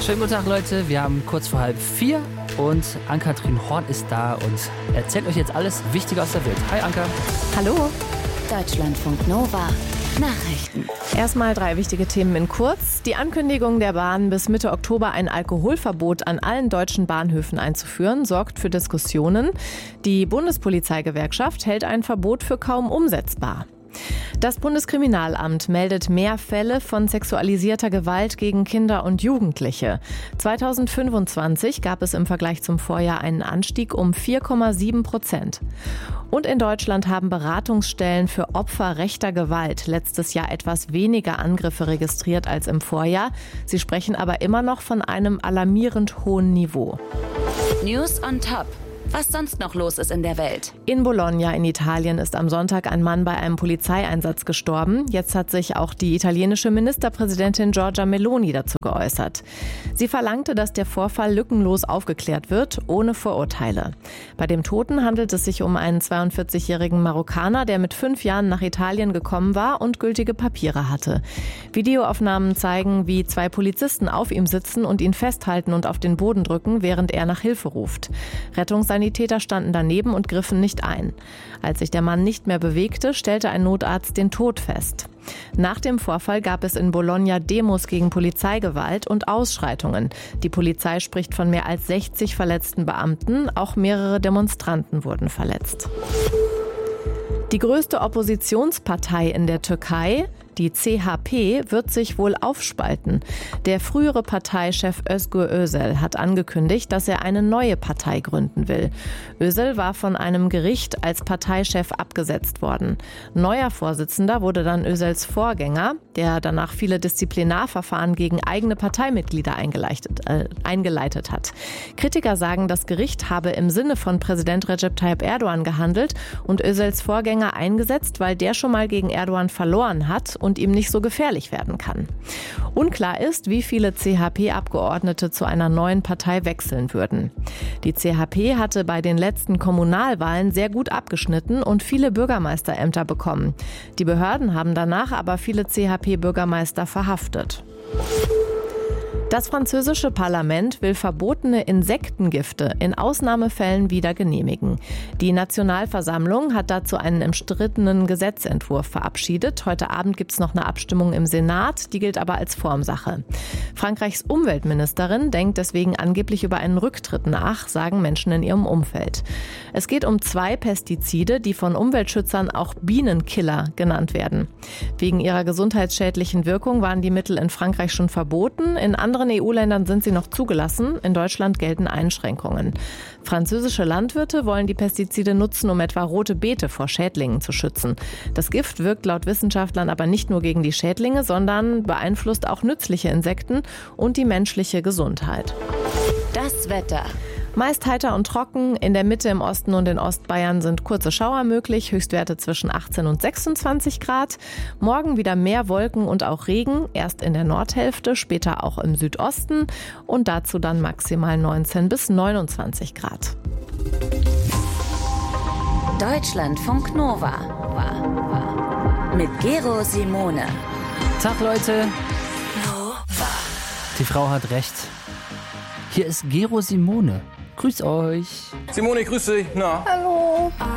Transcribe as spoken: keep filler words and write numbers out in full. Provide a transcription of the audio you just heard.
Schönen guten Tag, Leute. Wir haben kurz vor halb vier und Ann-Kathrin Horn ist da und erzählt euch jetzt alles Wichtige aus der Welt. Hi, Anka. Hallo. Deutschlandfunk Nova. Nachrichten. Erstmal drei wichtige Themen in kurz. Die Ankündigung der Bahn, bis Mitte Oktober ein Alkoholverbot an allen deutschen Bahnhöfen einzuführen, sorgt für Diskussionen. Die Bundespolizeigewerkschaft hält ein Verbot für kaum umsetzbar. Das Bundeskriminalamt meldet mehr Fälle von sexualisierter Gewalt gegen Kinder und Jugendliche. zweitausendfünfundzwanzig gab es im Vergleich zum Vorjahr einen Anstieg um vier Komma sieben Prozent. Und in Deutschland haben Beratungsstellen für Opfer rechter Gewalt letztes Jahr etwas weniger Angriffe registriert als im Vorjahr. Sie sprechen aber immer noch von einem alarmierend hohen Niveau. News on Top. Was sonst noch los ist in der Welt. In Bologna in Italien ist am Sonntag ein Mann bei einem Polizeieinsatz gestorben. Jetzt hat sich auch die italienische Ministerpräsidentin Giorgia Meloni dazu geäußert. Sie verlangte, dass der Vorfall lückenlos aufgeklärt wird, ohne Vorurteile. Bei dem Toten handelt es sich um einen zweiundvierzigjährigen Marokkaner, der mit fünf Jahren nach Italien gekommen war und gültige Papiere hatte. Videoaufnahmen zeigen, wie zwei Polizisten auf ihm sitzen und ihn festhalten und auf den Boden drücken, während er nach Hilfe ruft. Rettungs Sanitäter standen daneben und griffen nicht ein. Als sich der Mann nicht mehr bewegte, stellte ein Notarzt den Tod fest. Nach dem Vorfall gab es in Bologna Demos gegen Polizeigewalt und Ausschreitungen. Die Polizei spricht von mehr als sechzig verletzten Beamten. Auch mehrere Demonstranten wurden verletzt. Die größte Oppositionspartei in der Türkei, die C H P, wird sich wohl aufspalten. Der frühere Parteichef Özgür Özel hat angekündigt, dass er eine neue Partei gründen will. Özel war von einem Gericht als Parteichef abgesetzt worden. Neuer Vorsitzender wurde dann Özels Vorgänger, der danach viele Disziplinarverfahren gegen eigene Parteimitglieder eingeleitet, äh, eingeleitet hat. Kritiker sagen, das Gericht habe im Sinne von Präsident Recep Tayyip Erdogan gehandelt und Özels Vorgänger eingesetzt, weil der schon mal gegen Erdogan verloren hat und ihm nicht so gefährlich werden kann. Unklar ist, wie viele C H P-Abgeordnete zu einer neuen Partei wechseln würden. Die C H P hatte bei den letzten Kommunalwahlen sehr gut abgeschnitten und viele Bürgermeisterämter bekommen. Die Behörden haben danach aber viele C H P-Bürgermeister verhaftet. Das französische Parlament will verbotene Insektengifte in Ausnahmefällen wieder genehmigen. Die Nationalversammlung hat dazu einen umstrittenen Gesetzentwurf verabschiedet. Heute Abend gibt es noch eine Abstimmung im Senat, die gilt aber als Formsache. Frankreichs Umweltministerin denkt deswegen angeblich über einen Rücktritt nach, sagen Menschen in ihrem Umfeld. Es geht um zwei Pestizide, die von Umweltschützern auch Bienenkiller genannt werden. Wegen ihrer gesundheitsschädlichen Wirkung waren die Mittel in Frankreich schon verboten. In anderen In E U-Ländern sind sie noch zugelassen. In Deutschland gelten Einschränkungen. Französische Landwirte wollen die Pestizide nutzen, um etwa rote Beete vor Schädlingen zu schützen. Das Gift wirkt laut Wissenschaftlern aber nicht nur gegen die Schädlinge, sondern beeinflusst auch nützliche Insekten und die menschliche Gesundheit. Das Wetter. Meist heiter und trocken. In der Mitte, im Osten und in Ostbayern sind kurze Schauer möglich. Höchstwerte zwischen achtzehn und sechsundzwanzig Grad. Morgen wieder mehr Wolken und auch Regen. Erst in der Nordhälfte, später auch im Südosten. Und dazu dann maximal neunzehn bis neunundzwanzig Grad. Deutschlandfunk Nova. Mit Gero Simone. Tag, Leute. Nova. Die Frau hat recht. Hier ist Gero Simone. Grüß euch. Simone, grüß dich. Na? Hallo.